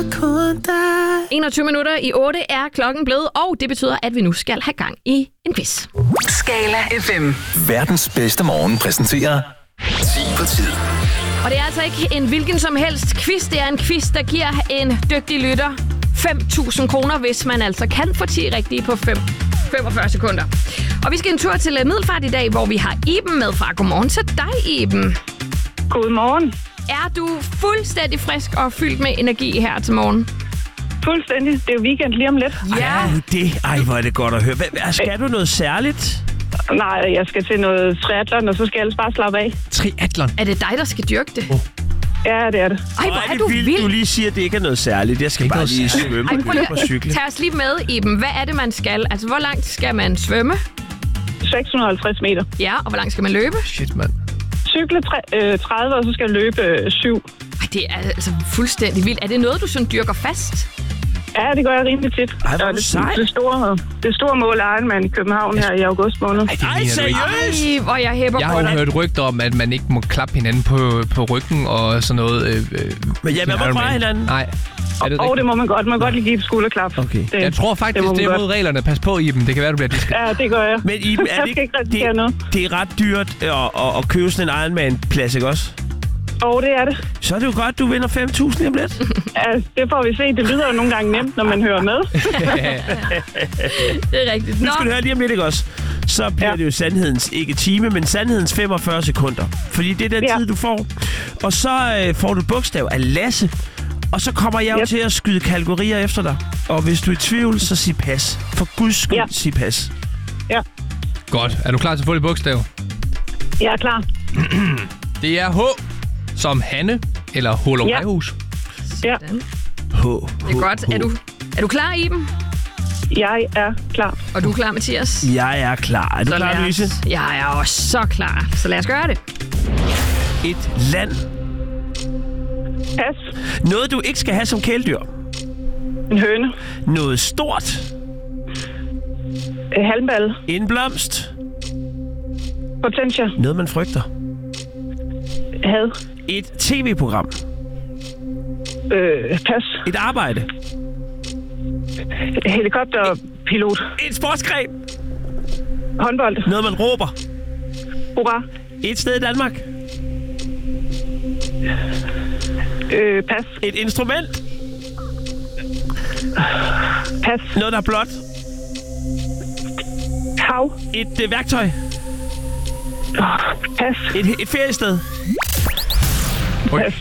21 minutter i 8 er klokken blevet, og det betyder, at vi nu skal have gang i en quiz. Skala FM. Verdens bedste morgen præsenterer 10 på tid. Og det er altså ikke en hvilken som helst quiz. Det er en quiz, der giver en dygtig lytter 5.000 kroner, hvis man altså kan få 10 rigtige på 45 sekunder. Og vi skal en tur til Middelfart i dag, hvor vi har Iben med fra. Godmorgen til dig, Iben. Godmorgen. Er du fuldstændig frisk og fyldt med energi her til morgen? Fuldstændig. Det er jo weekend lige om lidt. Ja. Ej, hvor er det godt at høre. Skal du noget særligt? Nej, jeg skal til noget triathlon, og så skal jeg ellers bare slappe af. Triathlon? Er det dig, der skal dyrke det? Ja, det er det. Ej, hvor er du vild. Du lige siger, at det ikke er noget særligt. Jeg skal bare lige svømme og cykle. Tag os lige med, Iben. Hvad er det, man skal? Altså, hvor langt skal man svømme? 650 meter. Ja, og hvor langt skal man løbe? Shit, mand. Cykle 30, og så skal jeg løbe 7. Ej, det er altså fuldstændig vildt. Er det noget, du sådan dyrker fast? Ja, det gør jeg rimelig tit. Ej, hvor er du sej. Det store mål er Ironman i København her i august måned. Ej, seriøst? Ej, hvor jeg hæpper Jeg på har jo dig. hørt rygter om, at man ikke må klappe hinanden på ryggen og sådan noget. Men jeg må fra hinanden. Nej. Er det Og det må man godt. Man må godt lige give et skulderklap. Okay. Jeg tror faktisk, det er mod reglerne. Pas på, Iben. Det kan være, du bliver disket. Ja, det gør jeg. Men Iben, er Jeg det skal ikke risikere noget. det er ret dyrt at købe sådan en Ironman-plads, ikke også? Og det er det. Så er det jo godt, du vinder 5.000 om lidt. Ja, det får vi se. Det lyder jo nogle gange nemt, når man hører med. Det er rigtigt. Nu skal du høre lige om lidt, ikke også? Så bliver det jo sandhedens, ikke time, men sandhedens 45 sekunder. Fordi det er den tid, du får. Og så får du et bogstav af Lasse. Og så kommer jeg jo til at skyde kategorier efter dig. Og hvis du er i tvivl, så sig pas. For guds skyld, sig pas. Ja, Godt. Er du klar til at få dit bogstav? jeg er klar. Det er H som Hanne eller Hålumhejhus. Ja, Sådan. H. Det er godt. Er du klar, Iben? jeg er klar. Og du er klar, Mathias? Jeg er klar. Er du klar, Louise? Jeg er også så klar. Så lad os gøre det. Et land. Pas. Noget, du ikke skal have som kæledyr. En høne. Noget stort. Halmball. En blomst. Potentia. Noget, man frygter. Had. Et tv-program. Pas. Et arbejde. Helikopterpilot. En sportsgren. Håndbold. Noget, man råber. Hurra. Et sted i Danmark. Pas. Et instrument. Pas. Noget, der er blåt. Hav. Et værktøj. Pas. Et feriested. Pas.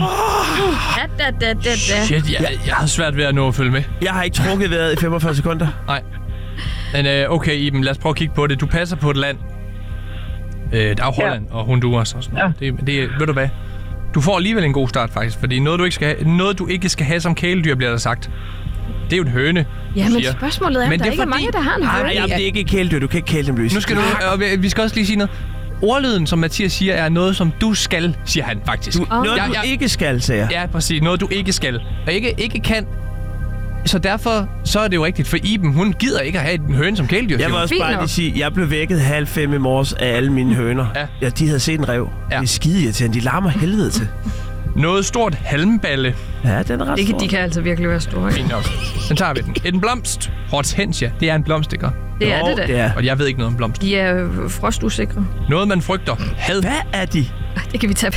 Da. Shit, jeg har svært ved at nå at følge med. Jeg har ikke trukket vejret i 45 sekunder. Nej. Men okay, Iben, lad os prøve at kigge på det. Du passer på et land. Der er Holland og Honduras og sådan noget. Det, ved du hvad? Du får alligevel en god start, faktisk. Fordi noget, du ikke skal have som kæledyr, bliver der sagt. Det er jo en høne. Ja, men siger. spørgsmålet er, at der ikke er mange, der har en høne. Nej, det er ikke et kæledyr. Du kan ikke kæle dem, Louise. Nu skal du... vi skal også lige sige noget. Ordlyden, som Mathias siger, er noget, som du skal, siger han faktisk. Noget, du ikke skal, sagde jeg. Ja, præcis. Noget, du ikke skal. Og ikke kan. Så derfor så er det jo rigtigt, for Iben, hun gider ikke at have en høne som kæledyr. Jeg vil også bare lige sige, jeg blev vækket 4:30 i morges af alle mine høner. Ja, de havde set en rev. Ja. Det er skide irriterende. De larmer helvede til. Noget stort halmballe. Ja, den er ret stor. De kan altså virkelig være store. Fint nok. Den tager vi den. En blomst. Hortensia. Det er en blomst, ikke? Det er det da. Ja. Og jeg ved ikke noget om blomst. De er frostusikre. Noget, man frygter. Had. Hvad er de? Det kan vi tage.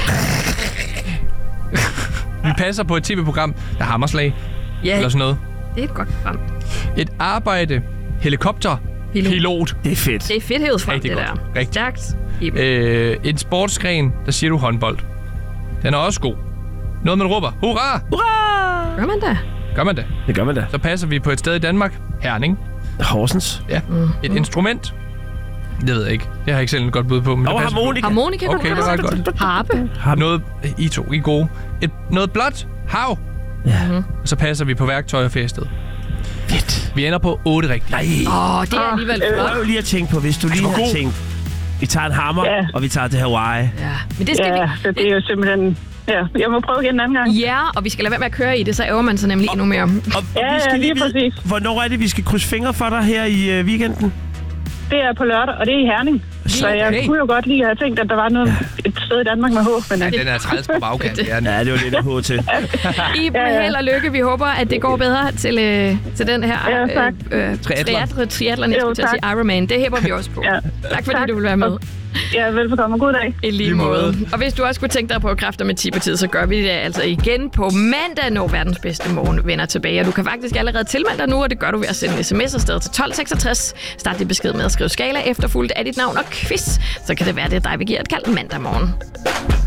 Vi passer på et tv-program, der har hammerslag. Ja, Eller sådan noget. det er et godt program. Et arbejde. Helikopter. Pilot. Det er fedt. Det er fedt hævet frem, Rigtig det godt. der. Rigtig. Stærkt. En sportsgren, der siger du håndbold. Den er også god. Noget, man råber. Hurra! Hurra! Gør man da? Gør man det? Det gør man da. Så passer vi på et sted i Danmark. Herning. Horsens. Ja. Et instrument. Det ved jeg ikke. Det har jeg ikke selv et godt bud på. Men Og det passer harmonika. Harmonika, Okay, det var godt. Harpe. Noget, I to, I er gode. Noget blåt. Hav. Ja. Og så passer vi på værktøj og feriested. Fedt. Vi ender på 8 rigtigt. Nej. Det er alligevel flot. Prøv lige at tænke på, hvis du lige har tænkt, vi tager en hammer, og vi tager til Hawaii. Ja, men det skal vi... Så det er jo simpelthen... Ja, jeg må prøve igen en anden gang. Ja, og vi skal lade være med at køre i det, så ærger man sig nemlig endnu mere. Og Ja, vi skal lige vide, præcis. hvornår er det, vi skal krydse fingre for dig her i weekenden? Det er på lørdag, og det er i Herning. Så jeg kunne jo godt lige have tænkt, at der var noget et sted i Danmark med H. Men Ja, den er træls på bagkant. Ja, det var lidt af H til. Iben, held og lykke. Vi håber, at det går bedre til den her triathlon, jeg skulle til at sige Ironman. Det hæber vi også på. Ja. Tak fordi du vil være med. Ja, velbekomme. God dag. I lige måde. Og hvis du også kunne tænke dig på kræfter med Tea-partiet, så gør vi det altså igen på mandag, når verdens bedste morgen vender tilbage. Og du kan faktisk allerede tilmelde dig nu, og det gør du ved at sende en sms afsted til 1266. Start din besked med at skrive Skala efterfulgt af dit navn og quiz. Så kan det være, det er dig, vi giver et kald mandag morgen.